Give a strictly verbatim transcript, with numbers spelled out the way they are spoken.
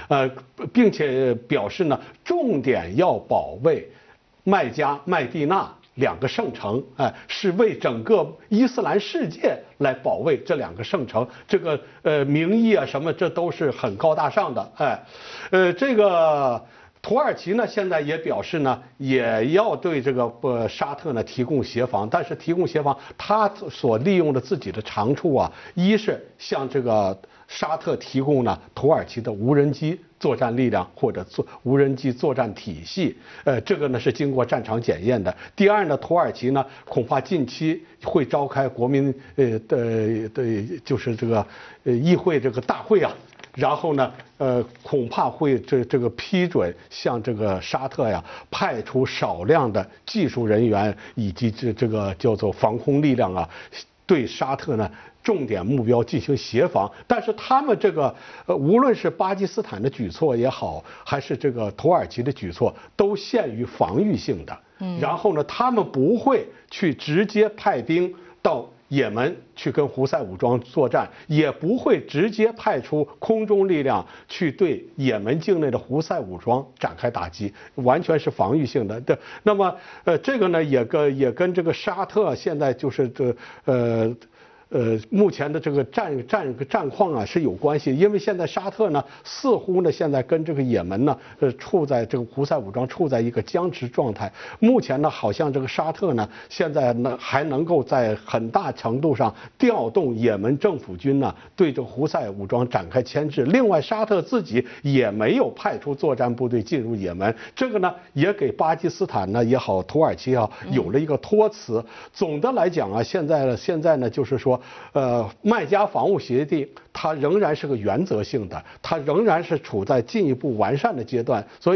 呃，并且表示呢，重点要保卫麦加、麦地那两个圣城，哎，是为整个伊斯兰世界来保卫这两个圣城。这个呃名义啊什么，这都是很高大上的，哎，呃，这个。土耳其呢，现在也表示呢，也要对这个呃沙特呢提供协防，但是提供协防，他所利用的自己的长处啊，一是向这个沙特提供呢土耳其的无人机作战力量或者作无人机作战体系，呃，这个呢是经过战场检验的。第二呢，土耳其呢恐怕近期会召开国民呃的的，就是这个呃议会这个大会啊。然后呢，呃，恐怕会这这个批准向这个沙特呀派出少量的技术人员以及这这个叫做防空力量啊，对沙特呢重点目标进行协防。但是他们这个呃，无论是巴基斯坦的举措也好，还是这个土耳其的举措，都限于防御性的。嗯。然后呢，他们不会去直接派兵到也门去跟胡塞武装作战，也不会直接派出空中力量去对也门境内的胡塞武装展开打击，完全是防御性的。对，那么呃，这个呢也跟也跟这个沙特现在就是这呃。呃，目前的这个战战战况啊是有关系，因为现在沙特呢似乎呢现在跟这个也门呢呃处在这个胡塞武装处在一个僵持状态。目前呢好像这个沙特呢现在呢还能够在很大程度上调动也门政府军呢对这个胡塞武装展开牵制。另外，沙特自己也没有派出作战部队进入也门，这个呢也给巴基斯坦呢也好，土耳其也好有了一个托词。总的来讲啊，现在现在呢就是说。呃，麦加防务协定它仍然是个原则性的，它仍然是处在进一步完善的阶段，所以。